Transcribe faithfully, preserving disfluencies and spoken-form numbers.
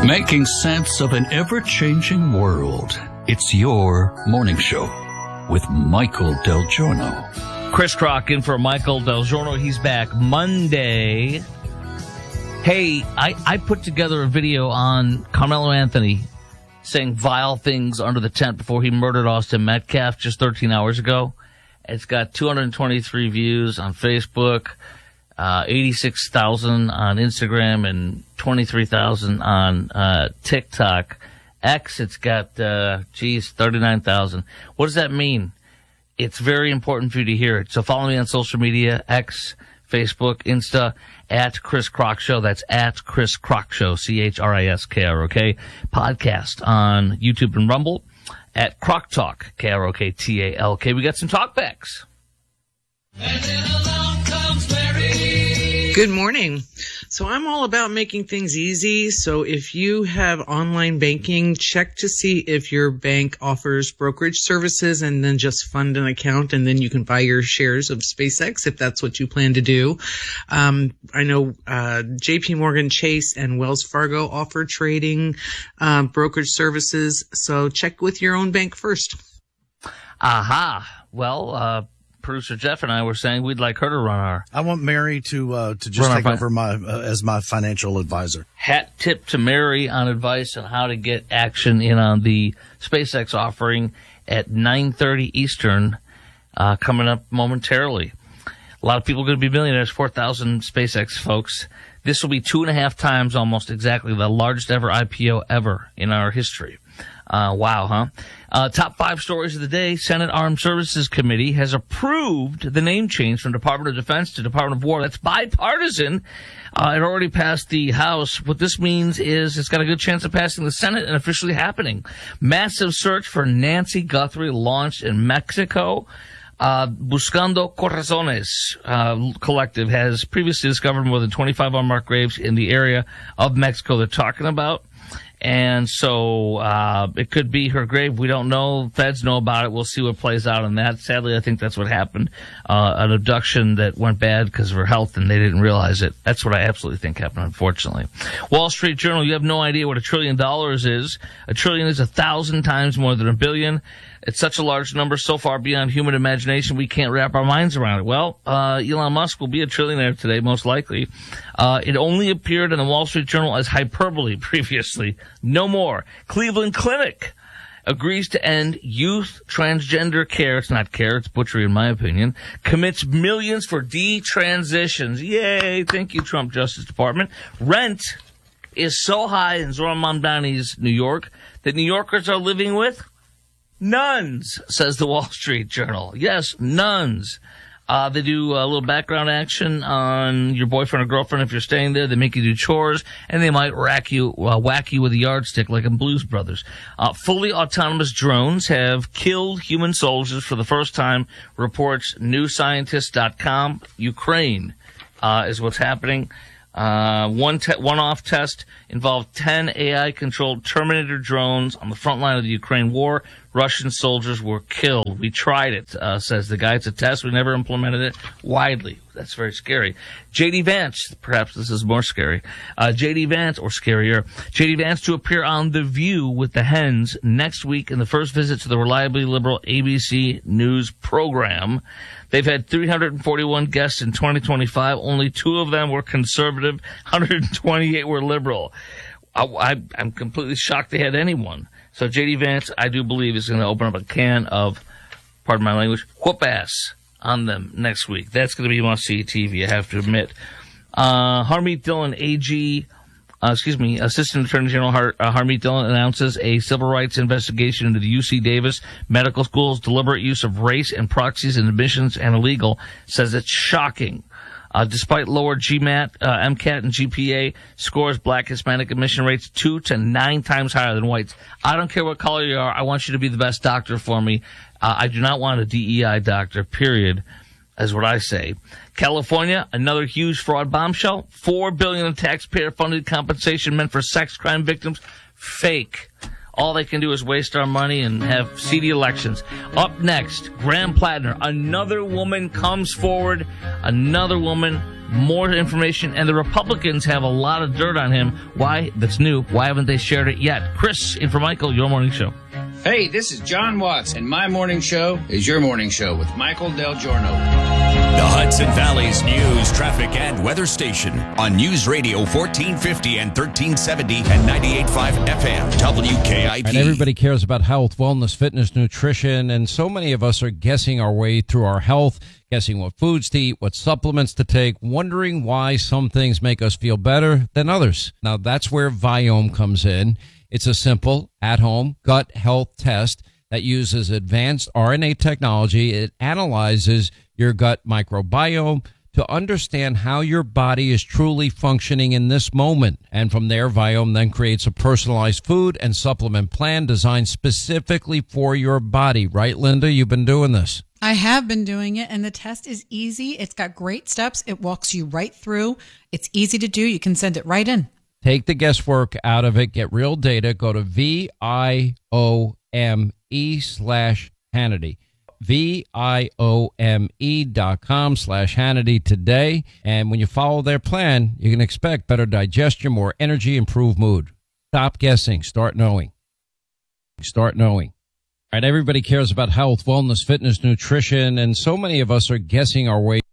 Making sense of an ever-changing world. It's your morning show with Michael Del Giorno. Chris Crock in for Michael Del Giorno. He's back Monday. Hey, I, I put together a video on Carmelo Anthony saying vile things under the tent before he murdered Austin Metcalf just thirteen hours ago. It's got two hundred twenty-three views on Facebook, uh, eighty-six thousand on Instagram, and twenty-three thousand on uh, TikTok. X, it's got, uh, geez, thirty-nine thousand. What does that mean? It's very important for you to hear it. So follow me on social media, X, Facebook, Insta, at Chris Crock Show. That's at Chris Crock Show, C H R I S K R O K. Podcast on YouTube and Rumble at Crock Talk, K R O K T A L K. We got some talkbacks. And then along comes Mary. Good morning. So I'm all about making things easy. So if you have online banking, check to see if your bank offers brokerage services and then just fund an account and then you can buy your shares of SpaceX if that's what you plan to do. Um, I know uh, J P Morgan Chase and Wells Fargo offer trading uh, brokerage services. So check with your own bank first. Aha. Well, uh, producer Jeff and I were saying we'd like her to run our... I want Mary to uh, to just take over my uh, as my financial advisor. Hat tip to Mary on advice on how to get action in on the SpaceX offering at nine thirty Eastern, uh, coming up momentarily. A lot of people are going to be millionaires, four thousand SpaceX folks. This will be two and a half times almost exactly the largest ever I P O ever in our history. Uh, wow, huh? Uh, top five stories of the day. Senate Armed Services Committee has approved the name change from Department of Defense to Department of War. That's bipartisan. Uh, it already passed the House. What this means is it's got a good chance of passing the Senate and officially happening. Massive search for Nancy Guthrie launched in Mexico. Uh, Buscando Corazones uh, Collective has previously discovered more than twenty-five unmarked graves in the area of Mexico they're talking about. And so uh it could be her grave. We don't know. Feds know about it. We'll see what plays out on that. Sadly, I think that's what happened. Uh an abduction that went bad because of her health, and they didn't realize it. That's what I absolutely think happened, unfortunately. Wall Street Journal, you have no idea what a trillion dollars is. A trillion is a thousand times more than a billion. It's such a large number, so far beyond human imagination, we can't wrap our minds around it. Well, uh, Elon Musk will be a trillionaire today, most likely. Uh, it only appeared in the Wall Street Journal as hyperbole previously. No more. Cleveland Clinic agrees to end youth transgender care. It's not care, it's butchery in my opinion. Commits millions for detransitions. Yay, thank you, Trump Justice Department. Rent is so high in Zohran Mamdani's New York that New Yorkers are living with nuns, says the Wall Street Journal. Yes, nuns. Uh, they do a little background action on your boyfriend or girlfriend if you're staying there. They make you do chores, and they might rack you, uh, whack you with a yardstick like in Blues Brothers. Uh, fully autonomous drones have killed human soldiers for the first time, reports new scientist dot com. Ukraine uh, is what's happening. Uh, one te- one-off test involved ten A I-controlled Terminator drones on the front line of the Ukraine war. Russian soldiers were killed. We tried it, uh, says the guy. It's a test. We never implemented it widely. That's very scary. J D Vance, perhaps this is more scary. Uh, J D Vance, or scarier, J D Vance to appear on The View with the Hens next week in the first visit to the reliably liberal A B C News program. They've had three hundred forty-one guests in twenty twenty-five. Only two of them were conservative. one hundred twenty-eight were liberal. I, I, I'm completely shocked they had anyone. So J D Vance, I do believe, is going to open up a can of, pardon my language, whoop ass on them next week. That's going to be must-see T V, I have to admit. Uh, Harmeet Dillon, A G, uh, excuse me, Assistant Attorney General Har- uh, Harmeet Dillon announces a civil rights investigation into the U C Davis Medical School's deliberate use of race and proxies in admissions and illegal, says it's shocking. Uh, despite lower GMAT, uh, MCAT, and G P A scores, black Hispanic admission rates two to nine times higher than whites. I don't care what color you are. I want you to be the best doctor for me. Uh, I do not want a D E I doctor, period, is what I say. California, another huge fraud bombshell. Four billion dollars in taxpayer-funded compensation meant for sex crime victims. Fake. All they can do is waste our money and have seedy elections. Up next, Graham Plattner. Another woman comes forward. Another woman. More information. And the Republicans have a lot of dirt on him. Why? That's new. Why haven't they shared it yet? Chris, in for Michael, your morning show. Hey, this is John Watts, and my morning show is your morning show with Michael Del Giorno. The Hudson Valley's news, traffic, and weather station on News Radio fourteen fifty and thirteen seventy and ninety-eight point five F M W K I P. And everybody cares about health, wellness, fitness, nutrition, and so many of us are guessing our way through our health, guessing what foods to eat, what supplements to take, wondering why some things make us feel better than others. Now, that's where Viome comes in. It's a simple, at-home gut health test that uses advanced R N A technology. It analyzes your gut microbiome to understand how your body is truly functioning in this moment. And from there, Viome then creates a personalized food and supplement plan designed specifically for your body. Right, Linda? You've been doing this. I have been doing it, and the test is easy. It's got great steps. It walks you right through. It's easy to do. You can send it right in. Take the guesswork out of it. Get real data. Go to V I O M E slash Hannity. V I O M E dot com slash Hannity today. And when you follow their plan, you can expect better digestion, more energy, improved mood. Stop guessing. Start knowing. Start knowing. All right, everybody cares about health, wellness, fitness, nutrition, and so many of us are guessing our way